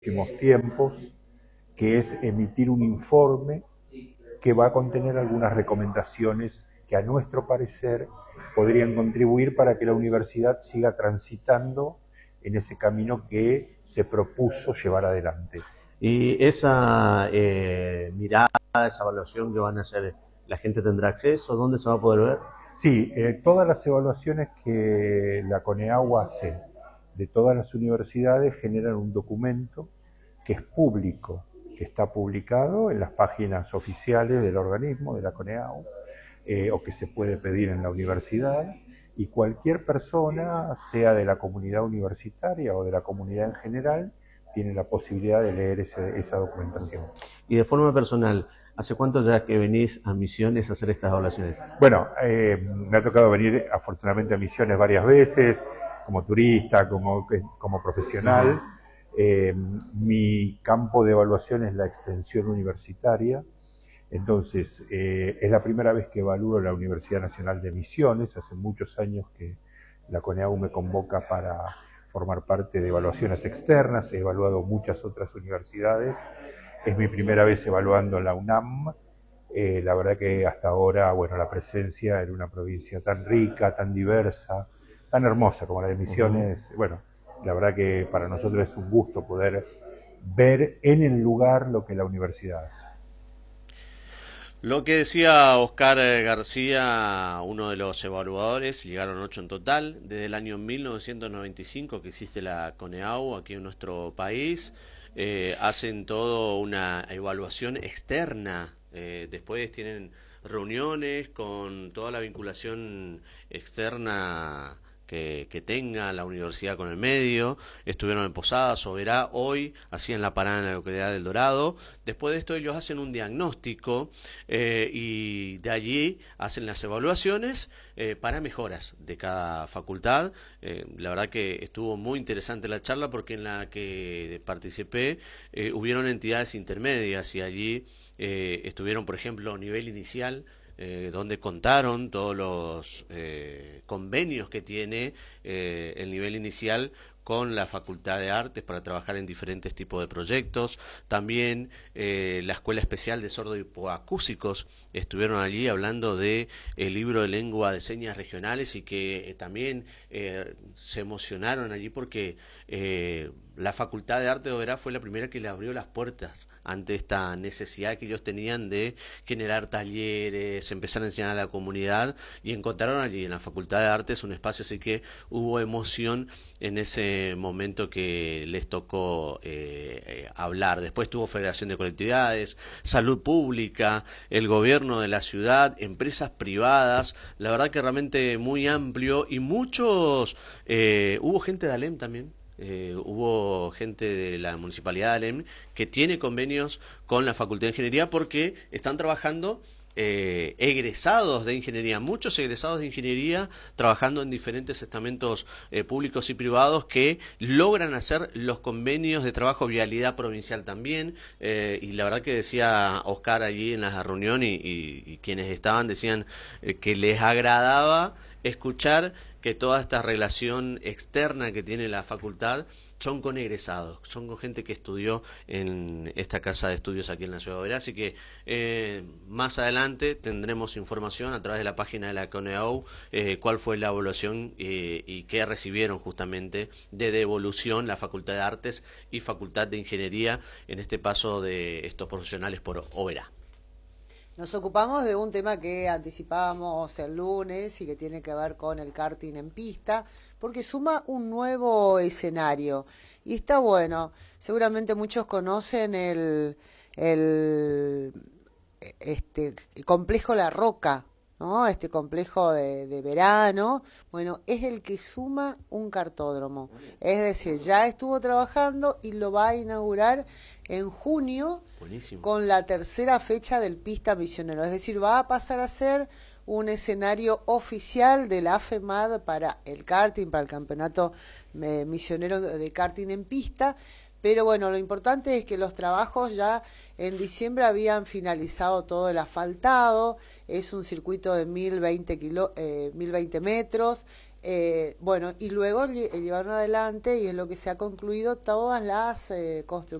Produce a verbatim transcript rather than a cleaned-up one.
últimos tiempos, que es emitir un informe que va a contener algunas recomendaciones que a nuestro parecer podrían contribuir para que la universidad siga transitando en ese camino que se propuso llevar adelante. Y esa eh, mirada, esa evaluación que van a hacer, ¿la gente tendrá acceso? ¿Dónde se va a poder ver? Sí, eh, todas las evaluaciones que la CONEAU hace de todas las universidades generan un documento que es público, que está publicado en las páginas oficiales del organismo, de la CONEAU, eh, o que se puede pedir en la universidad, y cualquier persona, sea de la comunidad universitaria o de la comunidad en general, tiene la posibilidad de leer ese, esa documentación. Y de forma personal, ¿hace cuánto ya que venís a Misiones a hacer estas evaluaciones? Bueno, eh, me ha tocado venir afortunadamente a Misiones varias veces, como turista, como, como profesional. Eh, mi campo de evaluación es la extensión universitaria, entonces eh, es la primera vez que evalúo la Universidad Nacional de Misiones. Hace muchos años que la CONEAU me convoca para formar parte de evaluaciones externas, he evaluado muchas otras universidades, es mi primera vez evaluando la UNAM. Eh, la verdad que hasta ahora, bueno, la presencia en una provincia tan rica, tan diversa, tan hermosa como la de Misiones, uh-huh. Bueno, la verdad que para nosotros es un gusto poder ver en el lugar lo que la universidad hace. Lo que decía Oscar García, uno de los evaluadores, llegaron ocho en total, desde el año mil novecientos noventa y cinco que existe la CONEAU aquí en nuestro país, eh, hacen todo una evaluación externa, eh, después tienen reuniones con toda la vinculación externa que, que tenga la universidad con el medio, estuvieron en Posadas, Soberá, hoy hacían la parada en la localidad del Dorado. Después de esto ellos hacen un diagnóstico eh, y de allí hacen las evaluaciones eh, para mejoras de cada facultad. Eh, la verdad que estuvo muy interesante la charla porque en la que participé eh, hubieron entidades intermedias y allí eh, estuvieron, por ejemplo, nivel inicial, Eh, donde contaron todos los eh, convenios que tiene eh, el nivel inicial con la Facultad de Artes para trabajar en diferentes tipos de proyectos. También eh, la Escuela Especial de Sordos y Hipoacúsicos estuvieron allí hablando de el libro de lengua de señas regionales y que eh, también eh, se emocionaron allí porque eh, la Facultad de Arte de Oberá fue la primera que le abrió las puertas ante esta necesidad que ellos tenían de generar talleres, empezar a enseñar a la comunidad, y encontraron allí en la Facultad de Artes un espacio, así que hubo emoción en ese momento que les tocó eh, eh, hablar. Después tuvo Federación de Colectividades, Salud Pública, el gobierno de la ciudad, empresas privadas, la verdad que realmente muy amplio, y muchos, eh, hubo gente de Alem también. Eh, hubo gente de la Municipalidad de Alem que tiene convenios con la Facultad de Ingeniería porque están trabajando eh, egresados de Ingeniería, muchos egresados de Ingeniería trabajando en diferentes estamentos eh, públicos y privados que logran hacer los convenios de trabajo, vialidad provincial también, eh, y la verdad que decía Oscar allí en la reunión y, y, y quienes estaban decían eh, que les agradaba escuchar que toda esta relación externa que tiene la facultad son con egresados, son con gente que estudió en esta casa de estudios aquí en la ciudad de Oberá. Así que eh, más adelante tendremos información a través de la página de la CONEAU, eh, cuál fue la evaluación eh, y qué recibieron justamente de devolución la Facultad de Artes y Facultad de Ingeniería en este paso de estos profesionales por Oberá. Nos ocupamos de un tema que anticipábamos el lunes y que tiene que ver con el karting en pista, porque suma un nuevo escenario. Y está bueno, seguramente muchos conocen el, el este, complejo La Roca, ¿no? Este complejo de, de verano. Bueno, es el que suma un kartódromo. Es decir, ya estuvo trabajando y lo va a inaugurar en junio. Buenísimo. Con la tercera fecha del Pista Misionero. Es decir, va a pasar a ser un escenario oficial de la AFEMAD para el karting, para el campeonato eh, misionero de karting en pista. Pero bueno, lo importante es que los trabajos ya en diciembre habían finalizado todo el asfaltado. Es un circuito de mil veinte, kilo, eh, mil veinte metros. Eh, bueno, y luego lle- llevaron adelante, y es lo que se ha concluido, todas las eh, construcciones